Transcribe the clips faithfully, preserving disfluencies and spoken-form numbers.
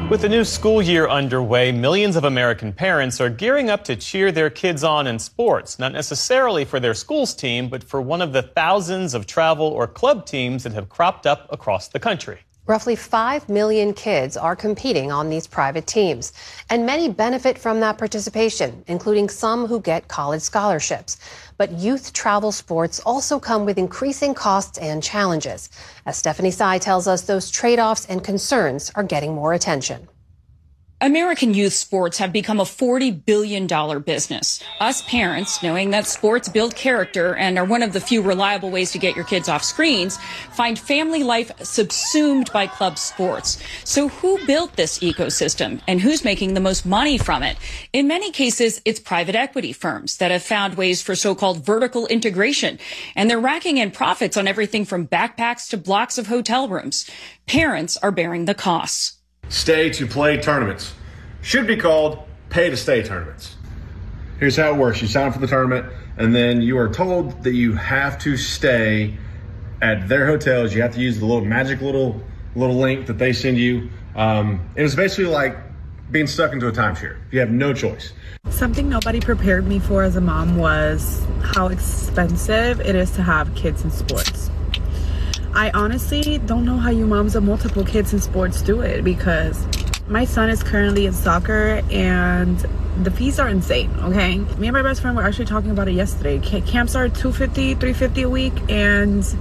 With the new school year underway, millions of American parents are gearing up to cheer their kids on in sports, not necessarily for their school's team, but for one of the thousands of travel or club teams that have cropped up across the country. Roughly five million kids are competing on these private teams, and many benefit from that participation, including some who get college scholarships. But youth travel sports also come with increasing costs and challenges. As Stephanie Tsai tells us, those trade-offs and concerns are getting more attention. American youth sports have become a forty billion dollars business. Us parents, knowing that sports build character and are one of the few reliable ways to get your kids off screens, find family life subsumed by club sports. So who built this ecosystem and who's making the most money from it? In many cases, it's private equity firms that have found ways for so-called vertical integration, and they're racking in profits on everything from backpacks to blocks of hotel rooms. Parents are bearing the costs. Stay to play tournaments should be called pay to stay tournaments. Here's how it works. You sign up for the tournament, and then you are told that you have to stay at their hotels. You have to use the little magic little little link that they send you. Um, it was basically like being stuck into a timeshare. You have no choice. Something nobody prepared me for as a mom was how expensive it is to have kids in sports. I honestly don't know how you moms of multiple kids in sports do it, because my son is currently in soccer and the fees are insane, okay? Me and my best friend were actually talking about it yesterday. Camps are two hundred fifty dollars, three hundred fifty dollars a week, and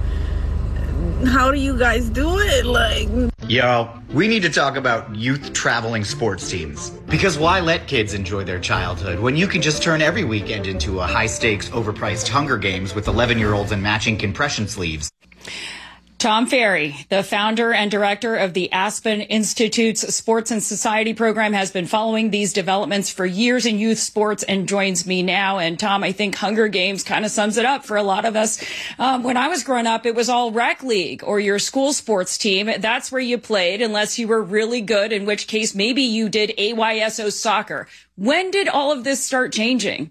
how do you guys do it? Like, Yo, we need to talk about youth traveling sports teams. Because why let kids enjoy their childhood when you can just turn every weekend into a high-stakes, overpriced Hunger Games with eleven-year-olds in matching compression sleeves? Tom Ferry, the founder and director of the Aspen Institute's Sports and Society program, has been following these developments for years in youth sports and joins me now. And Tom, I think Hunger Games kind of sums it up for a lot of us. Um, when I was growing up, it was all rec league or your school sports team. That's where you played, unless you were really good, in which case maybe you did A Y S O soccer. When did all of this start changing?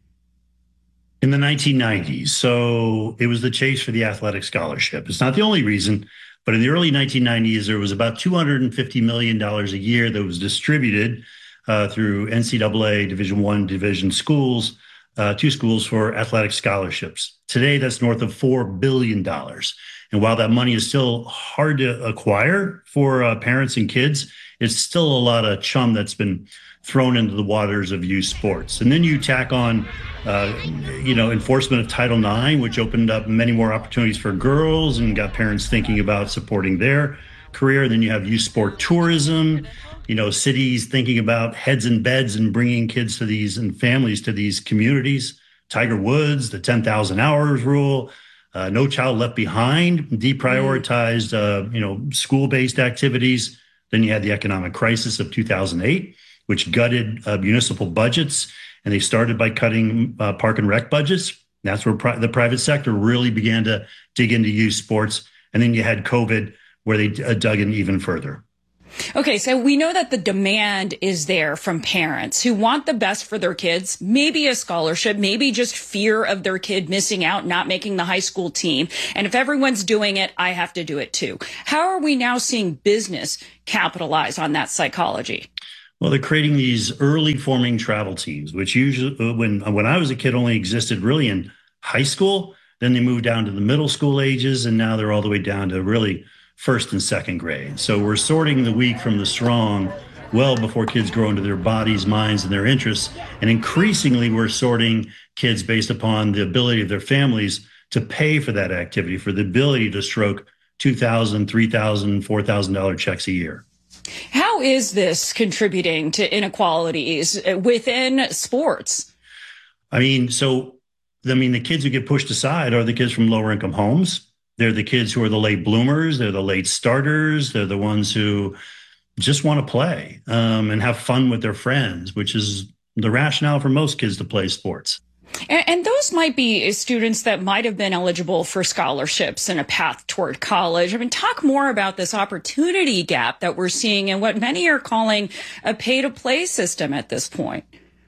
In the nineteen nineties. So it was the chase for the athletic scholarship. It's not the only reason, but in the early nineteen nineties, there was about two hundred fifty million dollars a year that was distributed uh, through N C double A Division One division schools, uh, two schools for athletic scholarships. Today, that's north of four billion dollars. And while that money is still hard to acquire for uh, parents and kids, it's still a lot of chum that's been thrown into the waters of youth sports. And then you tack on, uh, you know, enforcement of Title nine, which opened up many more opportunities for girls and got parents thinking about supporting their career. Then you have youth sport tourism, you know, cities thinking about heads and beds and bringing kids to these and families to these communities. Tiger Woods, the ten thousand hours rule, uh, No Child Left Behind, deprioritized, uh, you know, school-based activities. Then you had the economic crisis of two thousand eight, which gutted uh, municipal budgets. And they started by cutting uh, park and rec budgets. That's where pri- the private sector really began to dig into youth sports. And then you had COVID, where they uh, dug in even further. Okay, so we know that the demand is there from parents who want the best for their kids, maybe a scholarship, maybe just fear of their kid missing out, not making the high school team. And if everyone's doing it, I have to do it too. How are we now seeing business capitalize on that psychology? Well, they're creating these early forming travel teams, which usually, when when I was a kid, only existed really in high school. Then they moved down to the middle school ages, and now they're all the way down to really first and second grade. So we're sorting the weak from the strong well before kids grow into their bodies, minds, and their interests. And increasingly, we're sorting kids based upon the ability of their families to pay for that activity, for the ability to stroke two thousand dollars, three thousand dollars, four thousand dollars checks a year. How is this contributing to inequalities within sports? I mean, so, I mean, the kids who get pushed aside are the kids from lower income homes. They're the kids who are the late bloomers. They're the late starters. They're the ones who just want to play um, and have fun with their friends, which is the rationale for most kids to play sports. And, and those might be students that might have been eligible for scholarships and a path toward college. I mean, talk more about this opportunity gap that we're seeing and what many are calling a pay-to-play system at this point.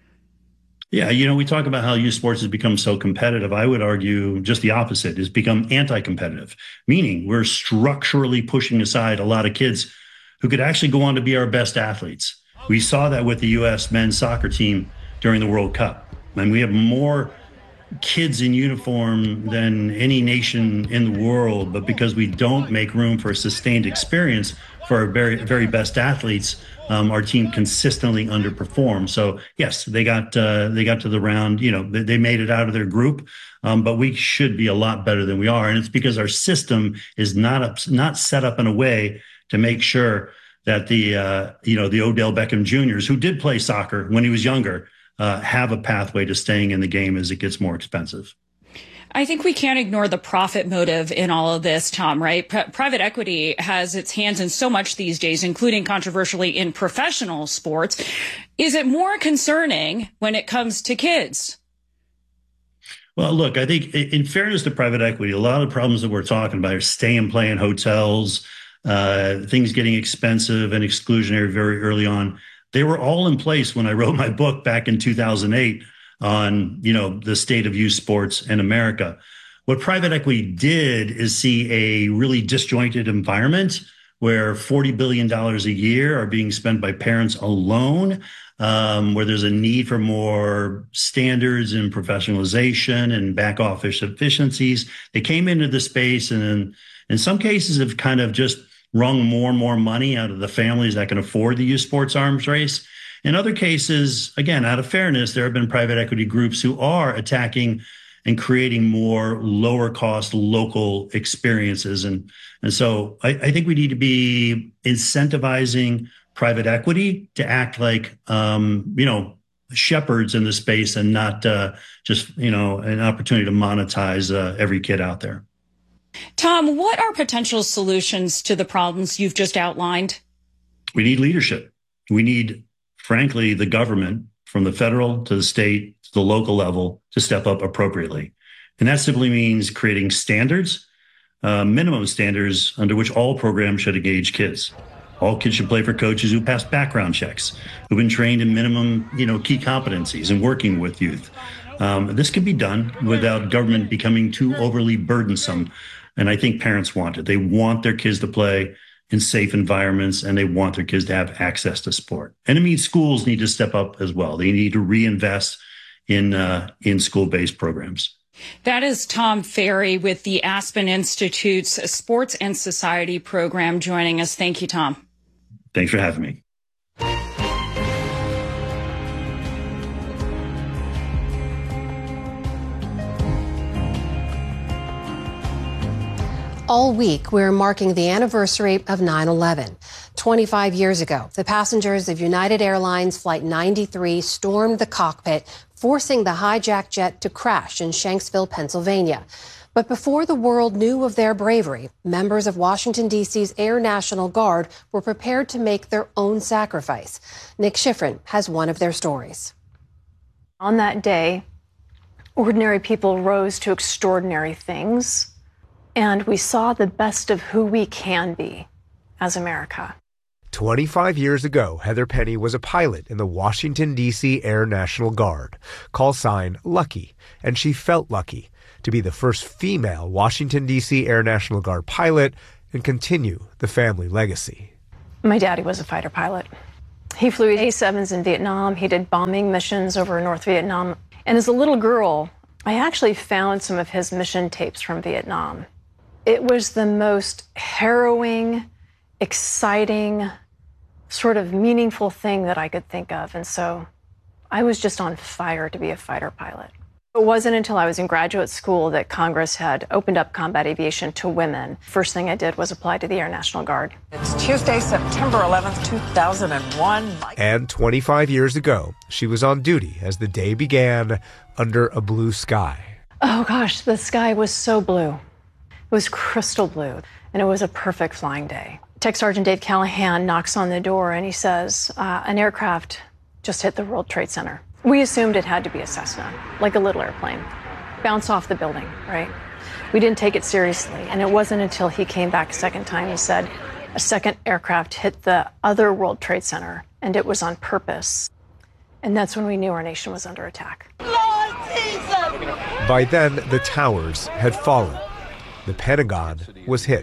Yeah, you know, we talk about how youth sports has become so competitive. I would argue just the opposite. It's become anti-competitive, meaning we're structurally pushing aside a lot of kids who could actually go on to be our best athletes. We saw that with the U S men's soccer team during the World Cup. And we have more kids in uniform than any nation in the world, but because we don't make room for a sustained experience for our very, very best athletes, um, our team consistently underperforms. So yes, they got uh, they got to the round. You know, they, they made it out of their group, um, but we should be a lot better than we are, and it's because our system is not up, not set up in a way to make sure that the uh, you know the Odell Beckham Juniors, who did play soccer when he was younger, uh, have a pathway to staying in the game as it gets more expensive. I think we can't ignore the profit motive in all of this, Tom, right? P- private equity has its hands in so much these days, including controversially in professional sports. Is it more concerning when it comes to kids? Well, look, I think in fairness to private equity, a lot of the problems that we're talking about are stay and play in hotels, uh, things getting expensive and exclusionary very early on. They were all in place when I wrote my book back in two thousand eight. On, you know, the state of youth sports in America. What private equity did is see a really disjointed environment where forty billion dollars a year are being spent by parents alone, um, where there's a need for more standards and professionalization and back office efficiencies. They came into the space and in, in some cases have kind of just wrung more and more money out of the families that can afford the youth sports arms race. In other cases, again, out of fairness, there have been private equity groups who are attacking and creating more lower cost local experiences. And, and so I, I think we need to be incentivizing private equity to act like, um, you know, shepherds in the space and not uh, just, you know, an opportunity to monetize uh, every kid out there. Tom, what are potential solutions to the problems you've just outlined? We need leadership. We need, frankly, the government, from the federal to the state to the local level, to step up appropriately. And that simply means creating standards, uh, minimum standards under which all programs should engage kids. All kids should play for coaches who pass background checks, who've been trained in minimum, you know, key competencies and working with youth. Um, this can be done without government becoming too overly burdensome. And I think parents want it. They want their kids to play in safe environments, and they want their kids to have access to sport. And it means schools need to step up as well. They need to reinvest in uh, in school-based programs. That is Tom Ferry with the Aspen Institute's Sports and Society program joining us. Thank you, Tom. Thanks for having me. All week, we're marking the anniversary of nine eleven. twenty-five years ago, the passengers of United Airlines Flight ninety-three stormed the cockpit, forcing the hijacked jet to crash in Shanksville, Pennsylvania. But before the world knew of their bravery, members of Washington, D C's Air National Guard were prepared to make their own sacrifice. Nick Schifrin has one of their stories. On that day, ordinary people rose to extraordinary things. And we saw the best of who we can be as America. twenty-five years ago, Heather Penny was a pilot in the Washington, D C Air National Guard, call sign Lucky, and she felt lucky to be the first female Washington, D C Air National Guard pilot and continue the family legacy. My daddy was a fighter pilot. He flew A sevens in Vietnam. He did bombing missions over North Vietnam. And as a little girl, I actually found some of his mission tapes from Vietnam. It was the most harrowing, exciting, sort of meaningful thing that I could think of. And so I was just on fire to be a fighter pilot. It wasn't until I was in graduate school that Congress had opened up combat aviation to women. First thing I did was apply to the Air National Guard. It's Tuesday, September eleventh, two thousand one. And twenty-five years ago, she was on duty as the day began under a blue sky. Oh gosh, the sky was so blue. It was crystal blue, and it was a perfect flying day. Tech Sergeant Dave Callahan knocks on the door, and he says, uh, an aircraft just hit the World Trade Center. We assumed it had to be a Cessna, like a little airplane. Bounce off the building, right? We didn't take it seriously, and it wasn't until he came back a second time, he said, a second aircraft hit the other World Trade Center, and it was on purpose. And that's when we knew our nation was under attack. Lord Jesus! By then, the towers had fallen. The Pentagon was hit.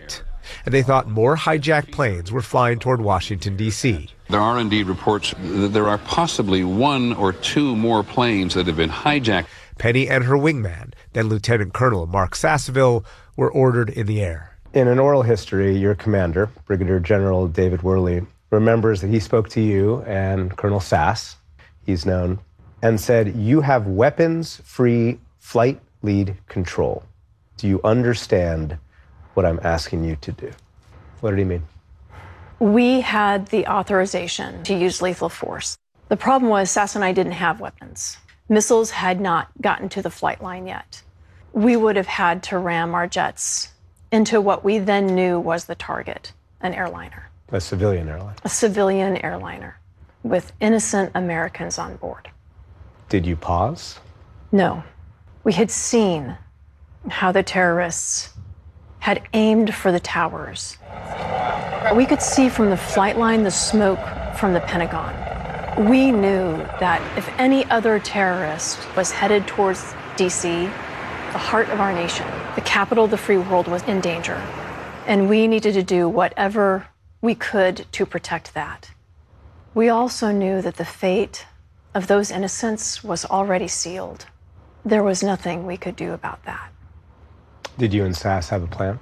and they thought more hijacked planes were flying toward Washington, D C. There are indeed reports that there are possibly one or two more planes that have been hijacked. Penny and her wingman, then Lieutenant Colonel Mark Sasseville, were ordered in the air. In an oral history, your commander, Brigadier General David Worley, remembers that he spoke to you and Colonel Sass, he's known, and said, you have weapons-free flight lead control. Do you understand what I'm asking you to do? What did he mean? We had the authorization to use lethal force. The problem was Sass and I didn't have weapons. Missiles had not gotten to the flight line yet. We would have had to ram our jets into what we then knew was the target, an airliner. A civilian airline. A civilian airliner with innocent Americans on board. Did you pause? No. We had seen how the terrorists had aimed for the towers. We could see from the flight line the smoke from the Pentagon. We knew that if any other terrorist was headed towards D C, the heart of our nation, the capital of the free world, was in danger. And we needed to do whatever we could to protect that. We also knew that the fate of those innocents was already sealed. There was nothing we could do about that. Did you and Sass have a plan?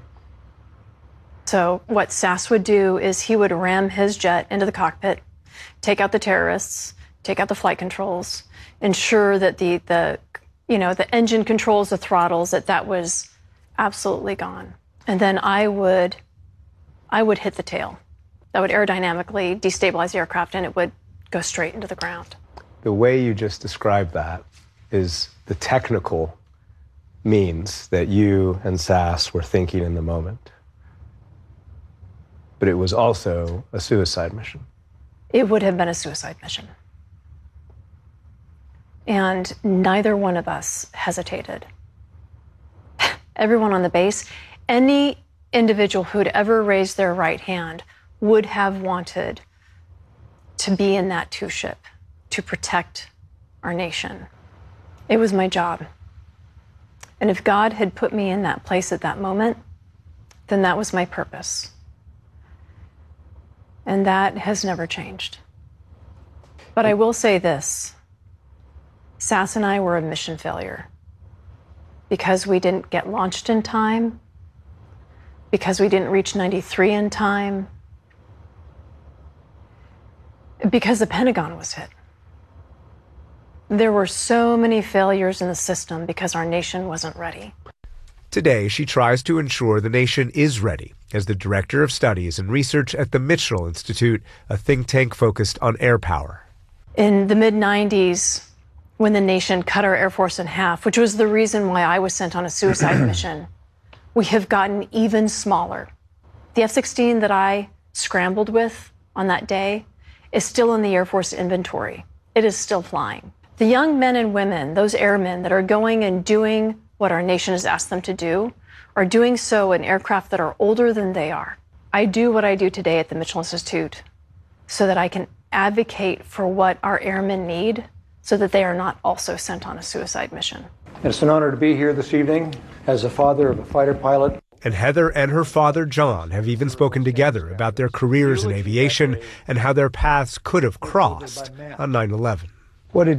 So what Sass would do is he would ram his jet into the cockpit, take out the terrorists, take out the flight controls, ensure that the, the you know, the engine controls, the throttles, that that was absolutely gone. And then I would, I would hit the tail. That would aerodynamically destabilize the aircraft and it would go straight into the ground. The way you just described that is the technical means that you and Sass were thinking in the moment. But it was also a suicide mission. It would have been a suicide mission. And neither one of us hesitated. Everyone on the base, any individual who'd ever raised their right hand would have wanted to be in that two-ship to protect our nation. It was my job. And if God had put me in that place at that moment, then that was my purpose. And that has never changed. But I will say this. Sass and I were a mission failure because we didn't get launched in time, because we didn't reach ninety-three in time, because the Pentagon was hit. There were so many failures in the system because our nation wasn't ready. Today, she tries to ensure the nation is ready as the Director of Studies and Research at the Mitchell Institute, a think tank focused on air power. In the mid nineties, when the nation cut our Air Force in half, which was the reason why I was sent on a suicide mission, we have gotten even smaller. The F sixteen that I scrambled with on that day is still in the Air Force inventory. It is still flying. The young men and women, those airmen that are going and doing what our nation has asked them to do, are doing so in aircraft that are older than they are. I do what I do today at the Mitchell Institute so that I can advocate for what our airmen need so that they are not also sent on a suicide mission. It's an honor to be here this evening as the father of a fighter pilot. And Heather and her father, John, have even spoken together about their careers in aviation and how their paths could have crossed on nine eleven. What did